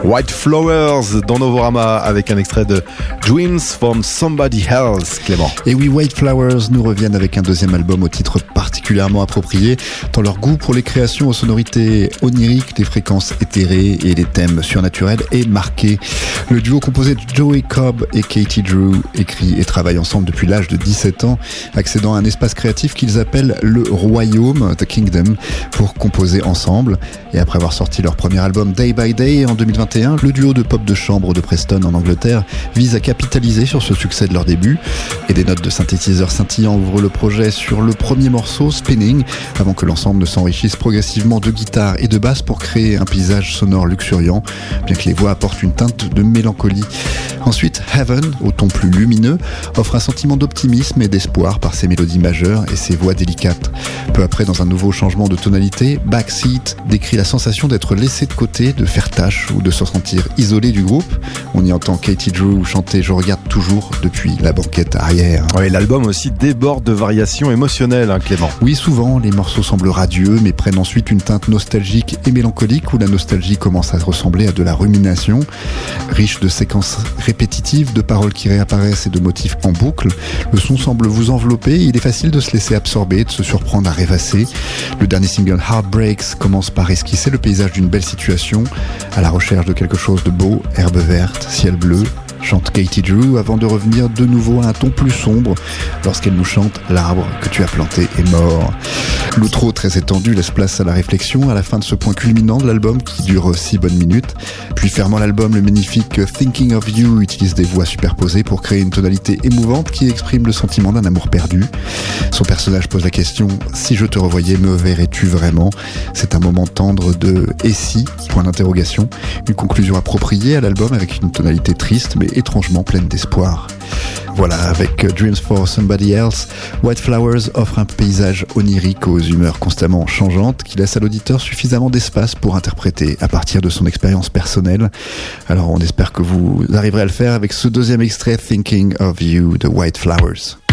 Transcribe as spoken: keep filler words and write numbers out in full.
White Flowers dans Novorama avec un extrait de Dreams from Somebody Else, Clément. Et oui, White Flowers nous reviennent avec un deuxième album au titre particulièrement approprié, tant leur goût pour les créations aux sonorités oniriques, les fréquences éthérées et les thèmes surnaturels est marqué. Le duo composé de Joey Cobb et Katie Drew écrit et travaille ensemble depuis l'âge de dix-sept ans, accédant à un espace créatif qu'ils appellent le Royaume, The Kingdom, pour composer ensemble. Et après avoir sorti leur premier album Day by Day en deux mille vingt et un, le duo de pop de chambre de Preston en Angleterre vise à capitaliser sur ce succès de leur début. Et des notes de synthétiseurs scintillants ouvrent le projet sur le premier morceau, Spinning, avant que l'ensemble ne s'enrichisse progressivement de guitare et de basse pour créer un paysage sonore luxuriant, bien que les voix apportent une teinte de mélancolie. Ensuite, Heaven, au ton plus lumineux, offre un sentiment d'optimisme et d'espoir par ses mélodies majeures et ses voix délicates. Peu après, dans un nouveau changement de tonalité, Backseat décrit la sensation d'être laissé de côté, de faire tâche ou de se sentir isolé du groupe. On y entend Katie Drew chanter « Je regarde toujours » depuis la banquette arrière. Oui, l'album aussi déborde de variations émotionnelles, hein, Clément. Oui, souvent, les morceaux semblent radieux, mais prennent ensuite une teinte nostalgique et mélancolique où la nostalgie commence à ressembler à de la rumination. Riche de séquences répétitives, de paroles qui réapparaissent et de motifs en boucle, le son semble vous envelopper et il est facile de se laisser absorber, de se surprendre à rêvasser. Le dernier single Heartbreaks commence par esquisser le paysage d'une belle situation, à la recherche de quelque chose de beau, herbe verte, ciel bleu, chante Katie Drew avant de revenir de nouveau à un ton plus sombre lorsqu'elle nous chante « L'arbre que tu as planté est mort ». L'outro très étendu laisse place à la réflexion à la fin de ce point culminant de l'album qui dure six bonnes minutes. Puis fermant l'album, le magnifique « Thinking of You » utilise des voix superposées pour créer une tonalité émouvante qui exprime le sentiment d'un amour perdu. Son personnage pose la question « Si je te revoyais, me verrais-tu vraiment ?» C'est un moment tendre de « Et si ?» point d'interrogation. Une conclusion appropriée à l'album avec une tonalité triste mais étrangement pleine d'espoir. Voilà, avec Dreams for Somebody Else, White Flowers offre un paysage onirique aux humeurs constamment changeantes qui laisse à l'auditeur suffisamment d'espace pour interpréter à partir de son expérience personnelle. Alors on espère que vous arriverez à le faire avec ce deuxième extrait Thinking of You de White Flowers.